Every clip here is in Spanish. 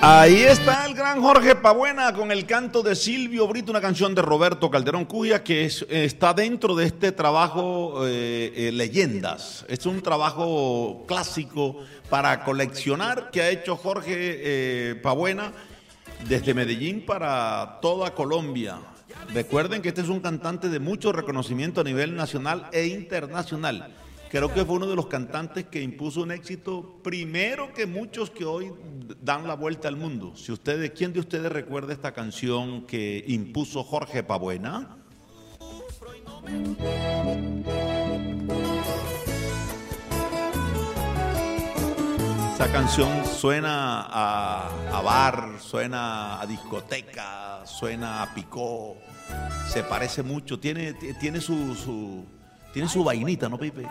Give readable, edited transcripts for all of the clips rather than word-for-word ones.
Ahí está el gran Jorge Pavuna con el canto de Silvio Brito, una canción de Roberto Calderón Cujia que está dentro de este trabajo Leyendas. Es un trabajo clásico para coleccionar que ha hecho Jorge Pavuna desde Medellín para toda Colombia. Recuerden que este es un cantante de mucho reconocimiento a nivel nacional e internacional. Creo que fue uno de los cantantes que impuso un éxito primero que muchos que hoy dan la vuelta al mundo. ¿Quién de ustedes recuerda esta canción que impuso Jorge Pavuna? Esa canción suena a bar, suena a discoteca, suena a picó, se parece mucho, tiene su vainita, ¿no, Pipe?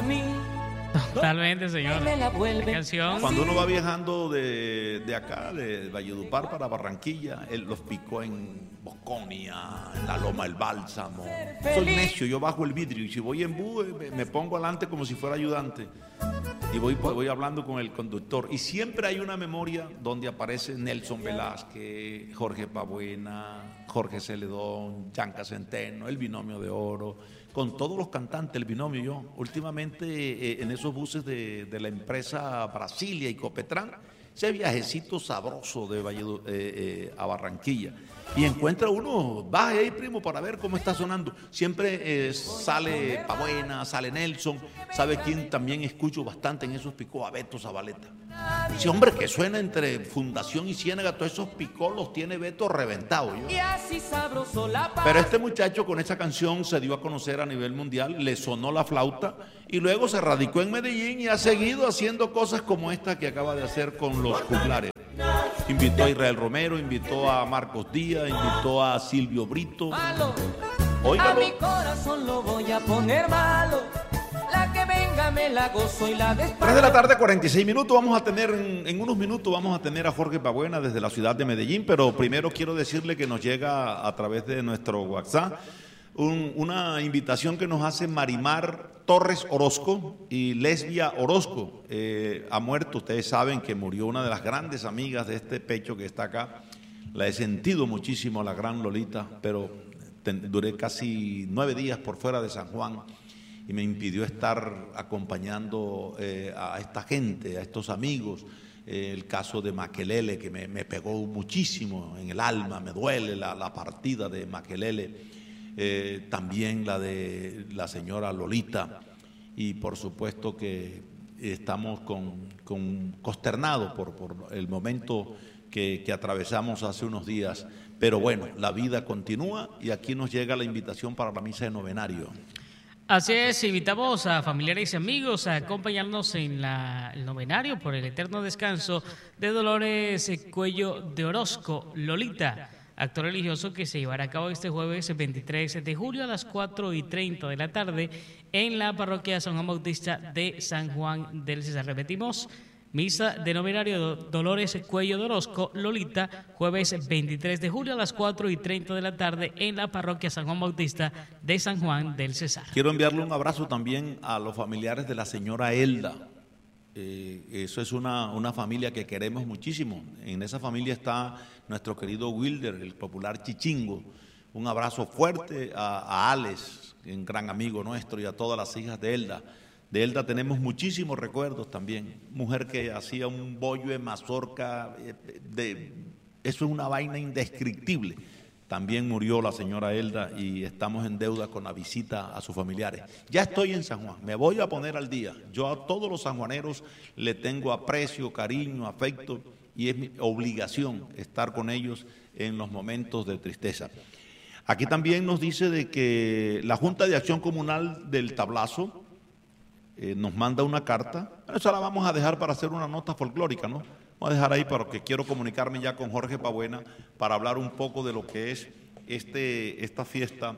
Totalmente, señor. La canción. Cuando uno va viajando de acá, de Valledupar para Barranquilla, él los picó en Bosconia, en la Loma del Bálsamo. Soy necio, yo bajo el vidrio y si voy en bus me pongo adelante como si fuera ayudante. Y voy hablando con el conductor. Y siempre hay una memoria donde aparece Nelson Velázquez, Jorge Pavuna, Jorge Celedón, Chanca Centeno, el Binomio de Oro, con todos los cantantes, el binomio. Yo últimamente en esos buses de la empresa Brasilia y Copetrán, ese viajecito sabroso de a Barranquilla, y encuentra uno, baja ahí, primo, para ver cómo está sonando. Siempre sale Pavuna, sale Nelson. ¿Sabe quién también escucho bastante en esos picó? A Beto Zabaleta. Ese hombre que suena entre Fundación y Ciénaga, todos esos picó los tiene Beto reventado. Pero este muchacho con esa canción se dio a conocer a nivel mundial, le sonó la flauta y luego se radicó en Medellín y ha seguido haciendo cosas como esta que acaba de hacer con los juglares. Invitó a Israel Romero, invitó a Marcos Díaz, invitó a Silvio Brito. Óigalo. A mi corazón lo voy a poner malo. La que venga me la gozo y la despacho. 3 de la tarde, 46 minutos. Vamos a tener, en unos minutos vamos a tener a Jorge Pavuna desde la ciudad de Medellín, pero primero quiero decirle que nos llega a través de nuestro WhatsApp una invitación que nos hace Marimar Torres Orozco y Lesbia Orozco. Ha muerto, ustedes saben que murió una de las grandes amigas de este pecho que está acá. La he sentido muchísimo, la gran Lolita, pero duré casi 9 días por fuera de San Juan y me impidió estar acompañando a esta gente, a estos amigos. El caso de Makelele, que me pegó muchísimo en el alma, me duele la partida de Makelele. También la de la señora Lolita, y por supuesto que estamos consternados por el momento que atravesamos hace unos días, pero bueno, la vida continúa y aquí nos llega la invitación para la misa de novenario. Así es, invitamos a familiares y amigos a acompañarnos en el novenario por el eterno descanso de Dolores Cuello de Orozco, Lolita, acto religioso que se llevará a cabo este jueves 23 de julio a las 4:30 de la tarde en la parroquia San Juan Bautista de San Juan del Cesar. Repetimos, misa de novenario Dolores Cuello de Orozco, Lolita, jueves 23 de julio a las 4:30 de la tarde en la parroquia San Juan Bautista de San Juan del Cesar. Quiero enviarle un abrazo también a los familiares de la señora Elda. Eso es una familia que queremos muchísimo. En esa familia está nuestro querido Wilder, el popular Chichingo. Un abrazo fuerte a Alex, un gran amigo nuestro, y a todas las hijas de Elda. De Elda tenemos muchísimos recuerdos también. Mujer que hacía un bollo de mazorca, eso es una vaina indescriptible. También murió la señora Elda y estamos en deuda con la visita a sus familiares. Ya estoy en San Juan, me voy a poner al día. Yo a todos los sanjuaneros le tengo aprecio, cariño, afecto, y es mi obligación estar con ellos en los momentos de tristeza. Aquí también nos dice de que la Junta de Acción Comunal del Tablazo nos manda una carta. Esa la vamos a dejar para hacer una nota folclórica, ¿no? Vamos a dejar ahí porque quiero comunicarme ya con Jorge Pavuna para hablar un poco de lo que es esta fiesta,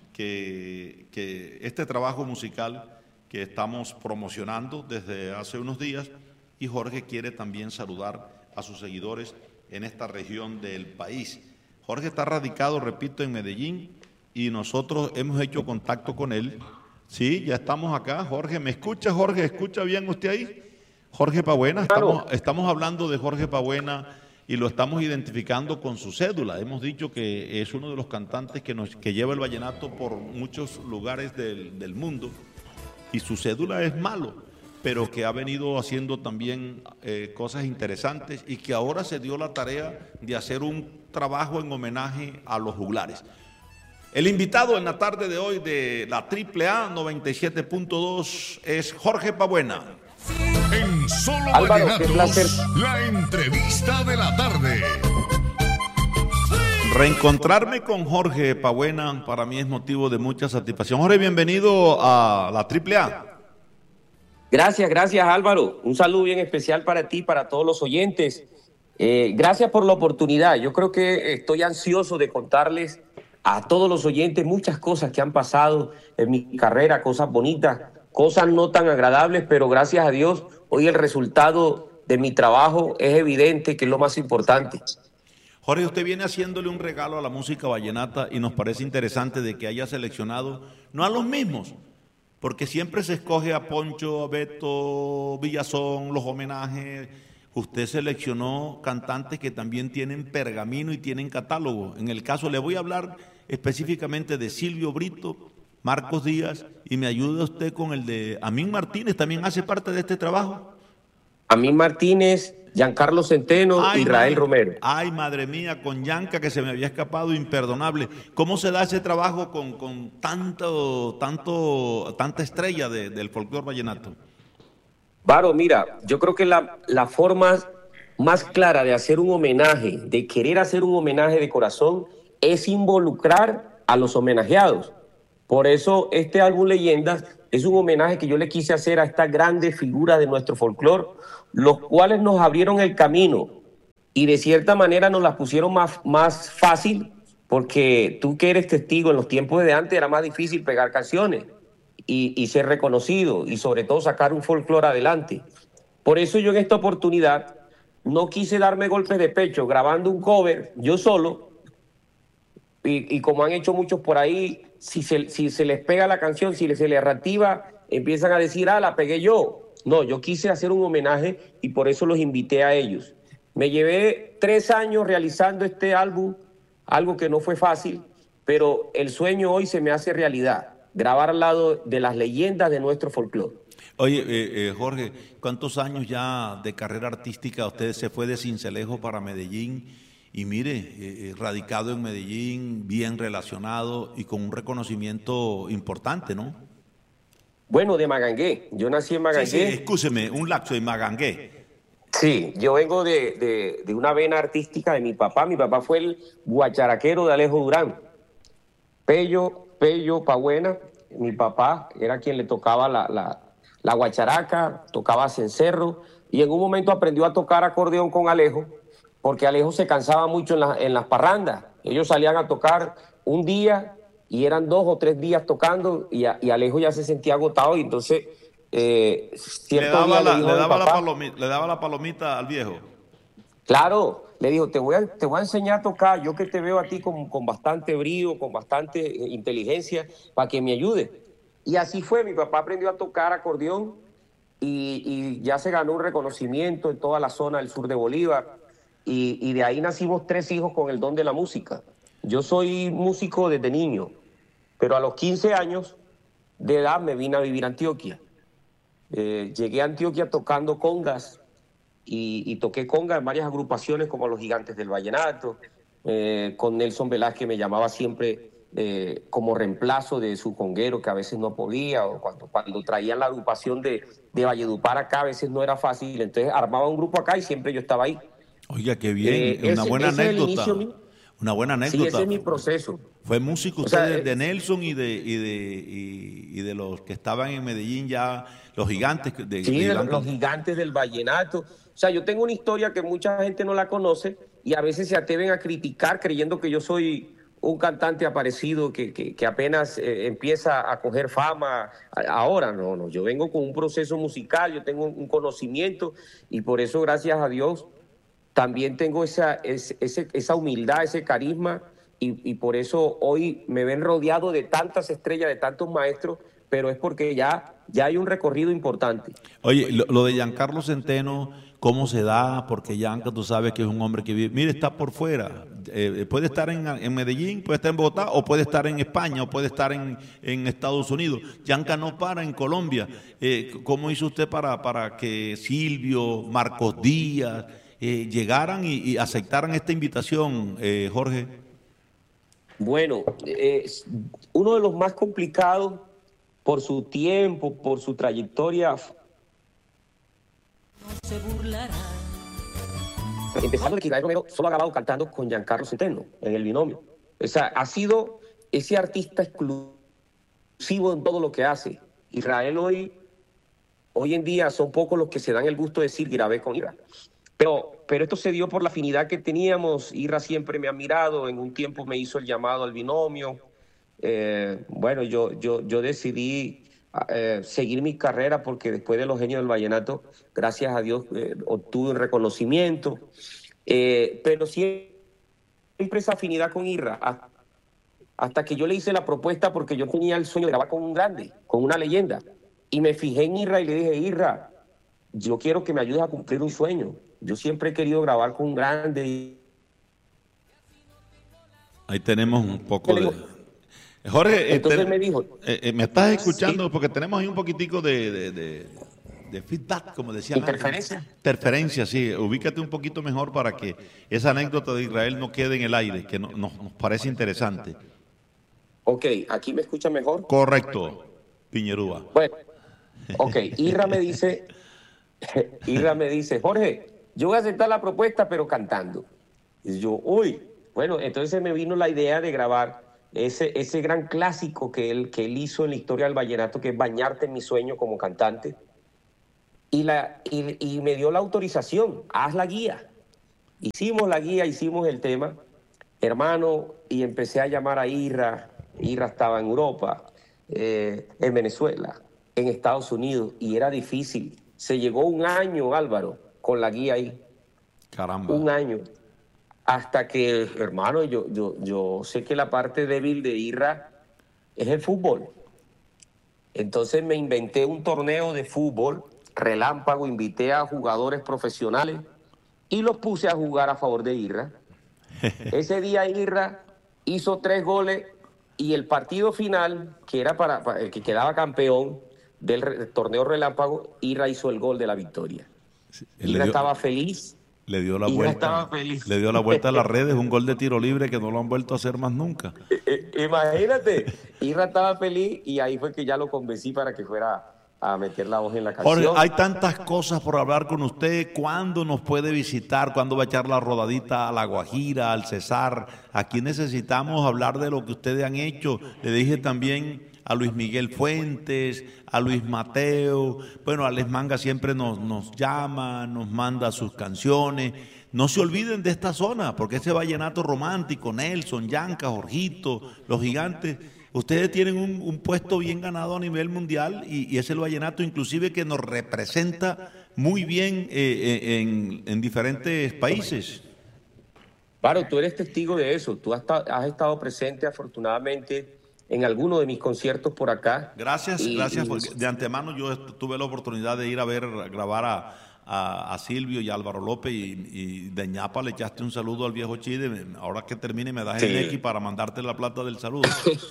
este trabajo musical que estamos promocionando desde hace unos días, y Jorge quiere también saludar a sus seguidores en esta región del país. Jorge está radicado, repito, en Medellín, y nosotros hemos hecho contacto con él. Sí, ya estamos acá. Jorge, ¿me escucha, Jorge? ¿Escucha bien usted ahí? Jorge Pavuna, estamos hablando de Jorge Pavuna, y lo estamos identificando con su cédula. Hemos dicho que es uno de los cantantes que lleva el vallenato por muchos lugares del mundo y su cédula es malo, pero que ha venido haciendo también cosas interesantes y que ahora se dio la tarea de hacer un trabajo en homenaje a los juglares. El invitado en la tarde de hoy de la AAA 97.2 es Jorge Pabuena. En Solo Álvaro, Vallenatos, la entrevista de la tarde. Reencontrarme con Jorge Pabuena para mí es motivo de mucha satisfacción. Jorge, bienvenido a la AAA. Gracias Álvaro. Un saludo bien especial para ti, para todos los oyentes. Gracias por la oportunidad. Yo creo que estoy ansioso de contarles a todos los oyentes muchas cosas que han pasado en mi carrera, cosas bonitas, cosas no tan agradables, pero gracias a Dios hoy el resultado de mi trabajo es evidente, que es lo más importante. Jorge, usted viene haciéndole un regalo a la música vallenata y nos parece interesante de que haya seleccionado, no a los mismos, porque siempre se escoge a Poncho, a Beto, Villazón, los homenajes. Usted seleccionó cantantes que también tienen pergamino y tienen catálogo. En el caso, le voy a hablar específicamente de Silvio Brito, Marcos Díaz, y me ayuda usted con el de Amín Martínez, ¿también hace parte de este trabajo? Amín Martínez, Giancarlo Centeno, Israel Romero. Ay, madre mía, con Yanca, que se me había escapado, imperdonable. ¿Cómo se da ese trabajo con tanta estrella del folclore vallenato? Varo, mira, yo creo que la forma más clara de hacer un homenaje, de querer hacer un homenaje de corazón, es involucrar a los homenajeados. Por eso este álbum Leyendas es un homenaje que yo le quise hacer a estas grandes figuras de nuestro folclore, los cuales nos abrieron el camino y de cierta manera nos las pusieron más fácil, porque tú que eres testigo, en los tiempos de antes era más difícil pegar canciones y ser reconocido y sobre todo sacar un folclore adelante. Por eso yo en esta oportunidad no quise darme golpes de pecho grabando un cover yo solo, y como han hecho muchos por ahí, si se les pega la canción, si se les reactiva, empiezan a decir, la pegué yo. No, yo quise hacer un homenaje y por eso los invité a ellos. Me llevé 3 años realizando este álbum, algo que no fue fácil, pero el sueño hoy se me hace realidad, grabar al lado de las leyendas de nuestro folclore. Oye, Jorge, ¿cuántos años ya de carrera artística usted se fue de Sincelejo para Medellín? Y mire, radicado en Medellín, bien relacionado y con un reconocimiento importante, ¿no? Bueno, de Magangué. Yo nací en Magangué. Sí, escúcheme, un lapso de Magangué. Sí, yo vengo de una vena artística de mi papá. Mi papá fue el guacharaquero de Alejo Durán. Pello Pabuena, mi papá, era quien le tocaba la guacharaca, tocaba cencerro, y en un momento aprendió a tocar acordeón con Alejo, porque Alejo se cansaba mucho en las parrandas. Ellos salían a tocar un día y eran 2 o 3 días tocando y Alejo ya se sentía agotado y entonces le daba la palomita al viejo. Claro, le dijo, te voy a enseñar a tocar, yo que te veo a ti con bastante brío, con bastante inteligencia, para que me ayude. Y así fue, mi papá aprendió a tocar acordeón y ya se ganó un reconocimiento en toda la zona del sur de Bolívar. Y de ahí nacimos 3 hijos con el don de la música. Yo soy músico desde niño, pero a los 15 años de edad me vine a vivir a Antioquia. Llegué a Antioquia tocando congas y toqué congas en varias agrupaciones como Los Gigantes del Vallenato. Con Nelson Velázquez me llamaba siempre como reemplazo de su conguero, que a veces no podía, o cuando traían la agrupación de Valledupar acá a veces no era fácil, entonces armaba un grupo acá y siempre yo estaba ahí. Oiga, qué bien, una buena anécdota. Una buena anécdota. Sí, ese es mi proceso. Fue músico usted de Nelson y de los que estaban en Medellín ya, los gigantes. Los gigantes del vallenato. O sea, yo tengo una historia que mucha gente no la conoce y a veces se atreven a criticar creyendo que yo soy un cantante aparecido que apenas empieza a coger fama ahora. No, yo vengo con un proceso musical, yo tengo un conocimiento y por eso, gracias a Dios, también tengo esa humildad, ese carisma y por eso hoy me ven rodeado de tantas estrellas, de tantos maestros, pero es porque ya hay un recorrido importante. Oye, lo de Giancarlo Centeno, ¿cómo se da? Porque Gianca, tú sabes que es un hombre que vive, mire, está por fuera. Puede estar en Medellín, puede estar en Bogotá, o puede estar en España, o puede estar en Estados Unidos. Gianca no para en Colombia. ¿Cómo hizo usted para que Silvio, Marcos Díaz llegaran y aceptaran esta invitación, Jorge? Bueno, uno de los más complicados por su tiempo, por su trayectoria. No se burlará. Empezando de que Israel Romero solo ha grabado cantando con Giancarlo Centeno en el binomio. O sea, ha sido ese artista exclusivo en todo lo que hace. Israel hoy en día son pocos los que se dan el gusto de decir grabé con Irra. Pero esto se dio por la afinidad que teníamos. Irra siempre me ha admirado. En un tiempo me hizo el llamado al binomio. Bueno, yo decidí seguir mi carrera porque después de Los Genios del Vallenato, gracias a Dios, obtuve un reconocimiento. Pero siempre esa afinidad con Irra. Hasta que yo le hice la propuesta porque yo tenía el sueño de grabar con un grande, con una leyenda. Y me fijé en Irra y le dije, Irra, yo quiero que me ayudes a cumplir un sueño. Yo siempre he querido grabar con un grande. Ahí tenemos un poco de... Jorge, entonces él me dijo... ¿me estás escuchando? Sí. Porque tenemos ahí un poquitico de feedback, como decía. ¿Interferencia? Interferencia, sí. Ubícate un poquito mejor para que esa anécdota de Israel no quede en el aire, que nos parece interesante. Ok, ¿aquí me escucha mejor? Correcto, Piñerúa. Bueno, ok, Irra me dice, Jorge, yo voy a aceptar la propuesta, pero cantando. Y yo, bueno, entonces me vino la idea de grabar ese gran clásico que él hizo en la historia del vallenato, que es Bañarte en mi sueño como cantante. Y me dio la autorización, haz la guía. Hicimos la guía, hicimos el tema, hermano, y empecé a llamar a Irra. Irra estaba en Europa, en Venezuela, en Estados Unidos, y era difícil. Se llegó un año, Álvaro, con la guía ahí. Caramba. Un año. Hasta que, hermano, yo sé que la parte débil de Irra es el fútbol. Entonces me inventé un torneo de fútbol relámpago, invité a jugadores profesionales y los puse a jugar a favor de Irra. Ese día Irra hizo 3 goles y el partido final, que era para el que quedaba campeón del torneo relámpago, Irra hizo el gol de la victoria. Irra estaba feliz. Le dio la vuelta. Le dio la vuelta a las redes, un gol de tiro libre que no lo han vuelto a hacer más nunca. Imagínate, Irra estaba feliz y ahí fue que ya lo convencí para que fuera a meter la voz en la canción. Jorge, hay tantas cosas por hablar con usted. ¿Cuándo nos puede visitar? ¿Cuándo va a echar la rodadita a La Guajira, al Cesar? Aquí necesitamos hablar de lo que ustedes han hecho. Le dije también a Luis Miguel Fuentes, a Luis Mateo. Bueno, Alex Manga siempre nos llama, nos manda sus canciones. No se olviden de esta zona, porque ese vallenato romántico, Nelson, Gianca, Jorgito, Los Gigantes, ustedes tienen un puesto bien ganado a nivel mundial y es el vallenato inclusive que nos representa muy bien en diferentes países. Claro, tú eres testigo de eso. Tú has estado presente afortunadamente en alguno de mis conciertos por acá. Gracias. Porque de antemano yo tuve la oportunidad de ir a grabar a Silvio y a Álvaro López y de ñapa le echaste un saludo al viejo Chide. Ahora que termine me das el X para mandarte la plata del saludo.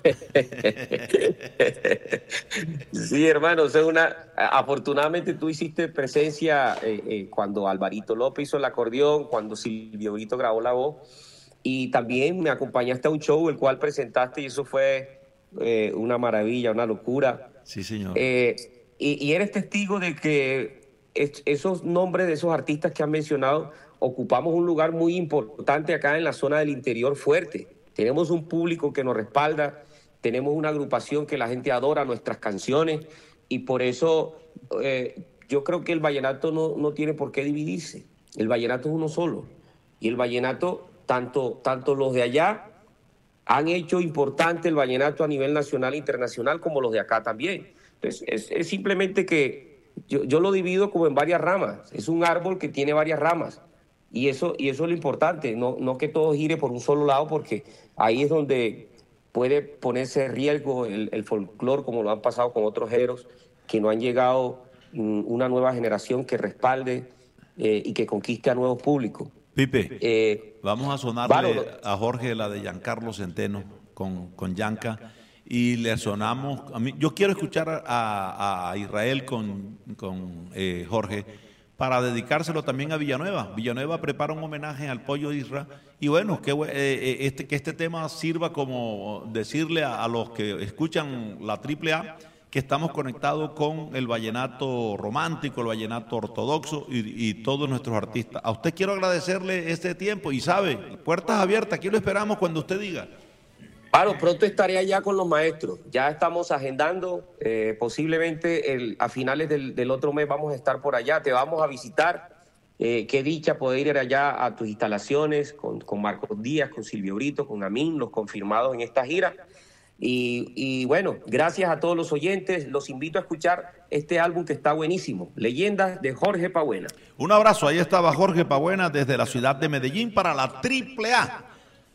Sí, hermano, afortunadamente tú hiciste presencia cuando Alvarito López hizo el acordeón, cuando Silvio Brito grabó la voz, y también me acompañaste a un show el cual presentaste y eso fue una maravilla, una locura. Sí, señor. Y eres testigo de que esos nombres de esos artistas que han mencionado, ocupamos un lugar muy importante acá en la zona del interior fuerte. Tenemos un público que nos respalda, tenemos una agrupación que la gente adora nuestras canciones y por eso yo creo que el vallenato no tiene por qué dividirse. El vallenato es uno solo. Y el vallenato, tanto los de allá han hecho importante el vallenato a nivel nacional e internacional como los de acá también. Entonces es simplemente que yo lo divido como en varias ramas. Es un árbol que tiene varias ramas. Y eso es lo importante. No que todo gire por un solo lado, porque ahí es donde puede ponerse en riesgo el folclore, como lo han pasado con otros géneros, que no han llegado una nueva generación que respalde y que conquiste a nuevos públicos. Pipe, vamos a sonarle a Jorge la de Giancarlo Centeno con Yanka, y le sonamos. Yo quiero escuchar a Israel con Jorge, para dedicárselo también a Villanueva. Villanueva prepara un homenaje al Pollo Isra, y bueno, que este tema sirva como decirle a los que escuchan la AAA que estamos conectados con el vallenato romántico, el vallenato ortodoxo y todos nuestros artistas. A usted quiero agradecerle este tiempo, y sabe, puertas abiertas, aquí lo esperamos cuando usted diga. Claro, pronto estaré allá con los maestros. Ya estamos agendando, posiblemente a finales del otro mes vamos a estar por allá. Te vamos a visitar. Qué dicha poder ir allá a tus instalaciones con Marcos Díaz, con Silvio Brito, con Amin, los confirmados en esta gira. Y bueno, gracias a todos los oyentes. Los invito a escuchar este álbum que está buenísimo, Leyendas de Jorge Pabuena. Un abrazo, ahí estaba Jorge Pabuena desde la ciudad de Medellín para la AAA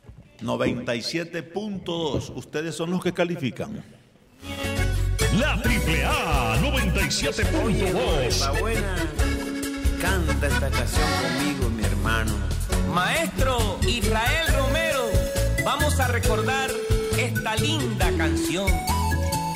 97.2. Ustedes son los que califican. La AAA 97.2. Pabuena, canta esta canción conmigo, mi hermano. Maestro Israel Romero, vamos a recordar esta linda canción.